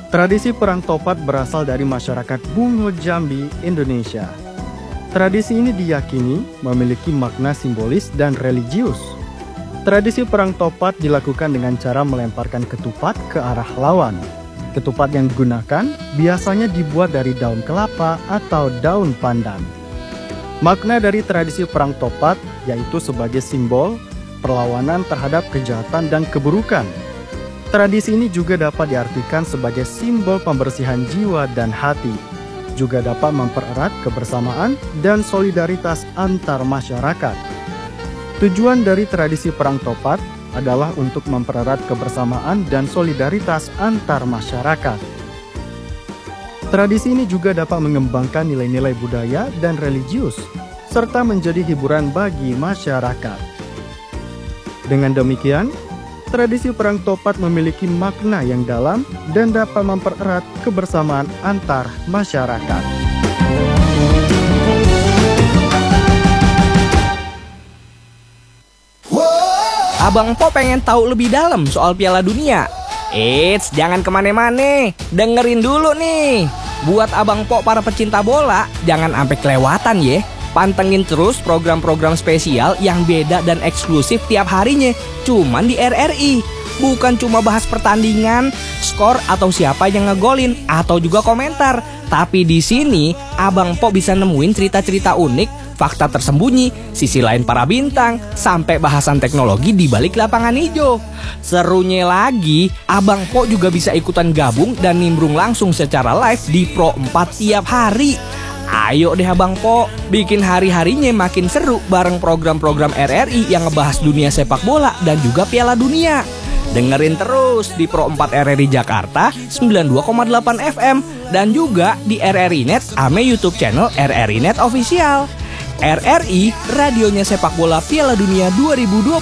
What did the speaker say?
Tradisi perang topat berasal dari masyarakat Bungo Jambi, Indonesia. Tradisi ini diyakini memiliki makna simbolis dan religius. Tradisi perang topat dilakukan dengan cara melemparkan ketupat ke arah lawan. Ketupat yang digunakan biasanya dibuat dari daun kelapa atau daun pandan. Makna dari tradisi perang topat yaitu sebagai simbol perlawanan terhadap kejahatan dan keburukan. Tradisi ini juga dapat diartikan sebagai simbol pembersihan jiwa dan hati. Juga dapat mempererat kebersamaan dan solidaritas antar masyarakat. Tujuan dari tradisi perang topat adalah untuk mempererat kebersamaan dan solidaritas antar masyarakat. Tradisi ini juga dapat mengembangkan nilai-nilai budaya dan religius, serta menjadi hiburan bagi masyarakat. Dengan demikian, tradisi perang topat memiliki makna yang dalam dan dapat mempererat kebersamaan antar masyarakat. Abang Po pengen tahu lebih dalam soal Piala Dunia? Eits, jangan kemana-mana, dengerin dulu nih. Buat Abang Po para pecinta bola, jangan sampai kelewatan ya. Pantengin terus program-program spesial yang beda dan eksklusif tiap harinya, cuman di RRI. Bukan cuma bahas pertandingan, skor atau siapa yang ngegolin atau juga komentar. Tapi di sini Abang Po bisa nemuin cerita-cerita unik, fakta tersembunyi, sisi lain para bintang, sampai bahasan teknologi di balik lapangan hijau. Serunya lagi, Abang Po juga bisa ikutan gabung dan nimbrung langsung secara live di Pro 4 tiap hari. Ayo deh Abang Po, bikin hari-harinya makin seru bareng program-program RRI yang ngebahas dunia sepak bola dan juga Piala Dunia. Dengerin terus di Pro 4 RRI Jakarta 92,8 FM dan juga di RRI Net ame YouTube channel RRI Net Official. RRI, radionya sepak bola Piala Dunia 2026.